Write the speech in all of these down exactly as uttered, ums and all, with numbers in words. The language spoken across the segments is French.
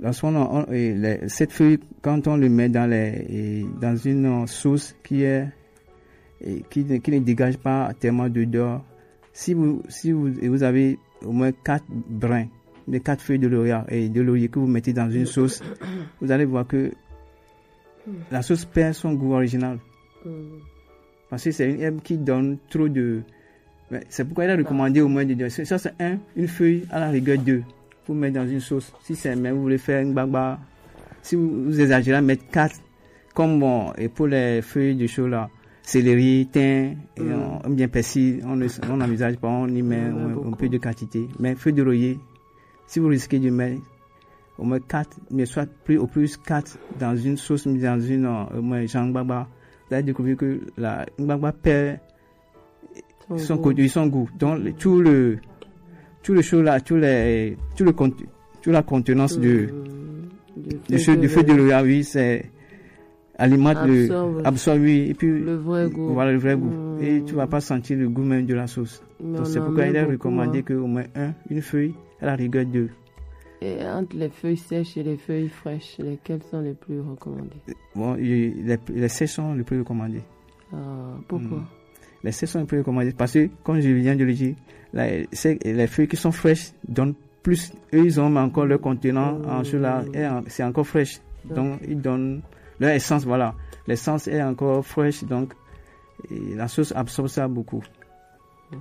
lorsqu'on on, et les, cette feuille, quand on le met dans les et dans une sauce qui est et qui, qui ne dégage pas tellement d'odeur, si vous si vous vous avez au moins quatre brins, les quatre feuilles de laurier et de laurier que vous mettez dans une sauce, vous allez voir que la sauce perd son goût original. Mm. Parce que c'est une herbe qui donne trop de... C'est pourquoi il a recommandé au moins de deux. Ça, c'est un, une feuille, à la rigueur deux, pour mettre dans une sauce. Si c'est même, vous voulez faire une bagba, si vous, vous exagérez, mettre quatre, comme bon, et pour les feuilles de chou là, céleri, thym, et mm. on, bien persil, on n'envisage pas, on y met un, un peu de quantité. Mais feuille de laurier, si vous risquez de mettre au moins quatre, mais soit plus au plus quatre dans une sauce, mais dans une, au moins, genre bagba, vous allez découvrir que la bagba perd son, son goût. Goût, son goût. Donc, le, tout le, tout le chaud là, tout les, tout le contenu, toute la contenance mmh. de, de feu de, feu de laurier, oui, c'est, alimente absorbe, le, absorbe, oui, et puis, le vrai goût. Voilà, le vrai mmh. goût. Et tu vas pas sentir le goût même de la sauce. Mais donc, c'est pourquoi il est recommandé hein. qu'au moins un, une feuille, à la rigueur deux. Et entre les feuilles sèches et les feuilles fraîches, lesquelles sont les plus recommandées? Bon, les, les sèches sont les plus recommandées. Ah, pourquoi? Mmh. Les sèches sont les plus recommandées parce que, comme je viens de le dire, la, les feuilles qui sont fraîches donnent plus. Eux, ils ont encore leur contenant mmh. en cela, c'est encore fraîche. Donc, donc, ils donnent leur essence, voilà. L'essence est encore fraîche, donc et la sauce absorbe ça beaucoup. Mmh.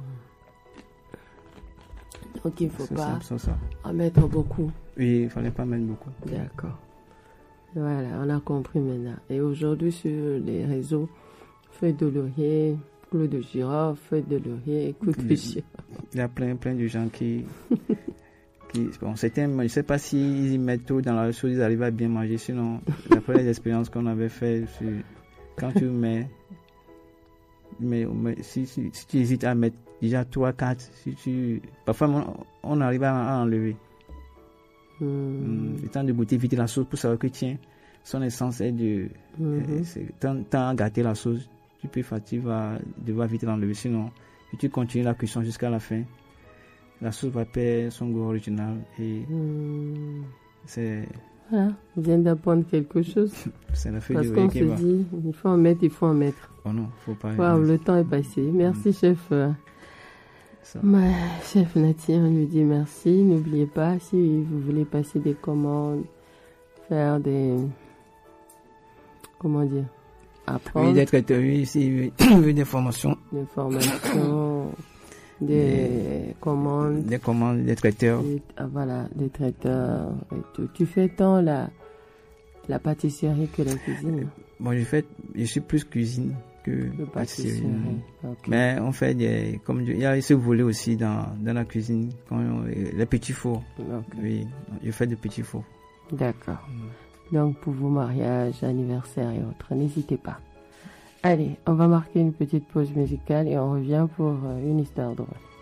Donc il ne faut pas ça, ça. en mettre beaucoup. Oui, il ne fallait pas mettre beaucoup. D'accord. Voilà, on a compris maintenant. Et aujourd'hui, sur les réseaux, feuilles de laurier, clou de girofle, feuilles de laurier, clou de girofle. Il y a plein, plein de gens qui... qui bon, certains, je ne sais pas s'ils y mettent tout dans la chose, ils arrivent à bien manger. Sinon, d'après les expériences qu'on avait faites, quand tu mets... Mais, mais si, si, si tu hésites à mettre déjà trois, quatre, si tu, parfois on, on arrive à, à enlever. Mm. Mm, le temps de goûter vite la sauce pour savoir que tiens, son essence est de. Mm-hmm. C'est, tant, tant à gâter la sauce, tu peux tu vas devoir vite l'enlever. Sinon, si tu continues la cuisson jusqu'à la fin, la sauce va perdre son goût original et mm. c'est. Voilà, on vient d'apprendre quelque chose. C'est la feuille Parce de qu'on qui se va. dit, il faut en mettre, il faut en mettre. Oh non, faut pas. Wow, le temps est passé. Merci, mmh. chef. Ouais, chef Nati, on lui dit merci. N'oubliez pas, si vous voulez passer des commandes, faire des... Comment dire apprendre. Oui, des traiteurs, oui, si, oui, des formations. Des formations, des, des commandes. Des commandes, des traiteurs. Des, ah, voilà, des traiteurs et tout. Tu fais tant la, la pâtisserie que la cuisine? Bon, je fais, je suis plus cuisine que pâtisserie. Okay. Mais on fait des, comme il y a ce volet aussi dans, dans la cuisine, quand on, les petits fours. Okay. Oui, je fais des petits fours. D'accord. Mm. Donc pour vos mariages, anniversaires et autres, n'hésitez pas. Allez, on va marquer une petite pause musicale et on revient pour une histoire drôle.